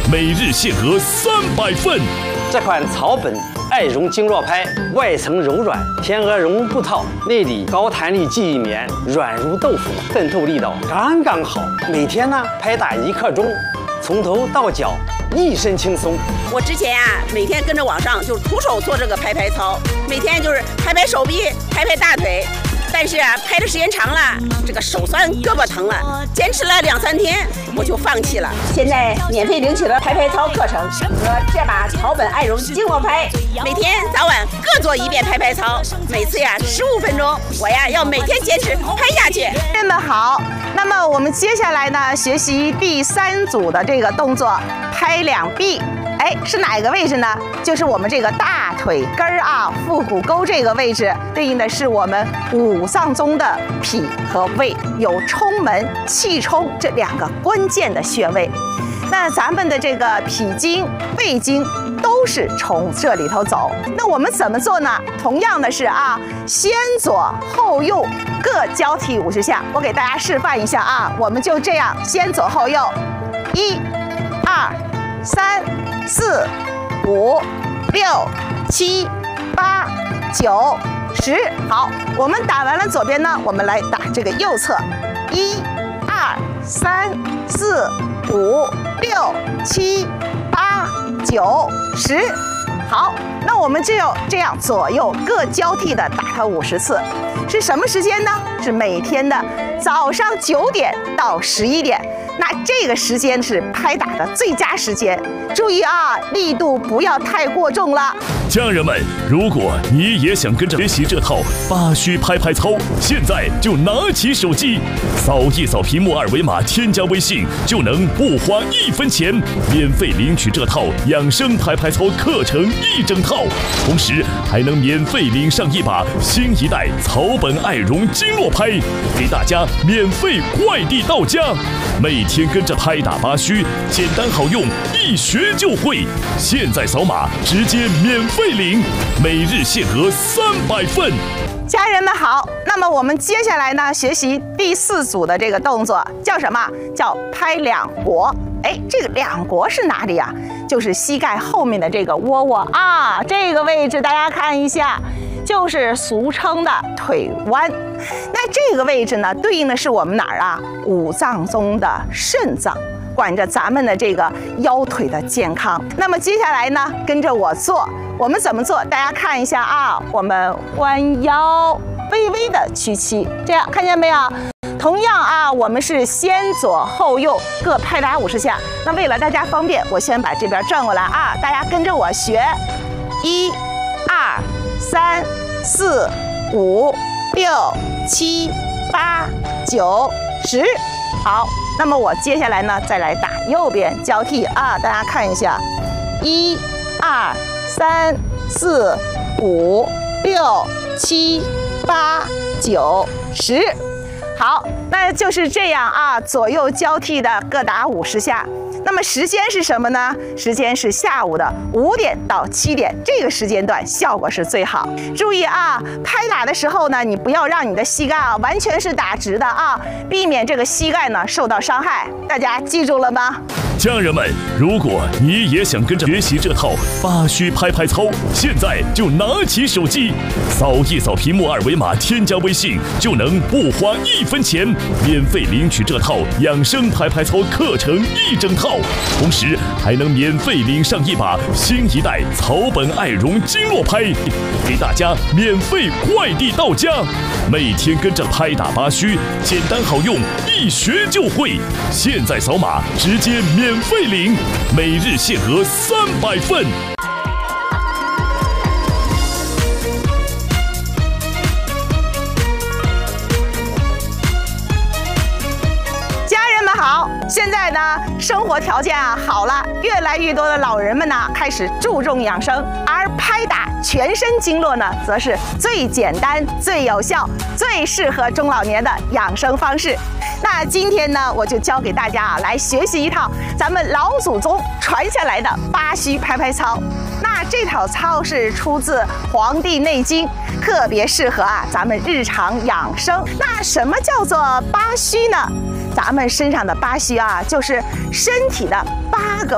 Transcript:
每日限额300份。 这款草本爱绒经络拍，外层柔软，天鹅绒布套，内里高弹力记忆棉，软如豆腐，渗透力道刚刚好。每天呢拍打1刻钟，从头到脚一身轻松。 我之前每天跟着网上就是徒手做这个拍操，每天就是拍拍手臂，拍拍大腿。但是拍的时间长了，这个手酸胳膊疼了，坚持了2、3天，我就放弃了。现在免费领取了拍操课程和这把草本爱绒经络拍，每天早晚各做1遍拍操，每次15分钟，我要每天坚持拍下去。 人们好，那么我们接下来呢，学习第3组的这个动作，拍两臂。是哪个位置呢？就是我们这个大腿根儿腹股沟这个位置，对应的是我们5脏中的脾和胃，有冲门、气冲这2个关键的穴位。那咱们的这个脾经、胃经都是从这里头走。那我们怎么做呢？同样的是先左后右各交替50下。我给大家示范一下我们就这样先左后右，1、2、3、4、5、6、7、8、9、10。好，我们打完了左边呢，我们来打这个右侧，1、2、3、4、5、6、7、8、9、10。好，那我们就要这样左右各交替的打它50次。是什么时间呢？是每天的早上9点到11点。那这个时间是拍打的最佳时间，注意力度不要太过重了。 家人们，如果你也想跟着学习这套8虚拍操，现在就拿起手机，扫一扫屏幕2维码，添加微信，就能不花1分钱，免费领取这套养生拍操课程1整套，同时还能免费领上1把新一代草本爱绒经络拍，给大家免费快递到家。每天跟着拍打8虚，简单好用，一学就会。现在扫码直接免费领，每日限额300份。 家人们好，那么我们接下来呢，学习第4组的这个动作，叫什么？叫拍两国。这个两国是哪里呀？就是膝盖后面的这个窝窝这个位置大家看一下，就是俗称的腿弯。那这个位置呢，对应的是我们哪儿5脏中的肾脏，管着咱们的这个腰腿的健康。那么接下来呢，跟着我做，我们怎么做？大家看一下我们弯腰，微微的屈膝，这样看见没有？同样我们是先左后右各拍打50下。那为了大家方便，我先把这边转过来大家跟着我学，1、2、3、4、5、6、7、8、9、10。好，那么我接下来呢，再来打右边交替大家看一下，1、2、3、4、5、6、7、8、9、10。好，那就是这样左右交替的各打50下。那么时间是什么呢？时间是下午的5点到7点，这个时间段效果是最好。注意拍打的时候呢，你不要让你的膝盖完全是打直的避免这个膝盖呢受到伤害。大家记住了吗？ 家人们，如果你也想跟着学习这套8虚拍操，现在就拿起手机，扫一扫屏幕2维码，添加微信，就能不花1分钱，免费领取这套养生拍操课程1整套，同时还能免费领上1把新一代草本爱绒经络拍，给大家免费快递到家。每天跟着拍打8虚，简单好用，一学就会。现在扫码直接免费领，每日限额300份。 好，现在呢，生活条件好了，越来越多的老人们呢开始注重养生，而拍打全身经络呢，则是最简单、最有效、最适合中老年的养生方式。那今天呢，我就教给大家来学习一套咱们老祖宗传下来的8虚拍操。那这套操是出自《黄帝内经》，特别适合咱们日常养生。那什么叫做8虚呢？咱们身上的8虚就是身体的8个